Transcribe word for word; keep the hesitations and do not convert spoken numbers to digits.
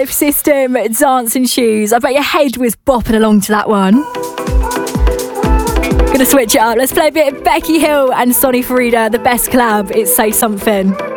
Life System, Dancing Shoes. I bet your head was bopping along to that one. Gonna switch it up. Let's play a bit of Becky Hill and Sonny Farida, the best collab. It's Say Something.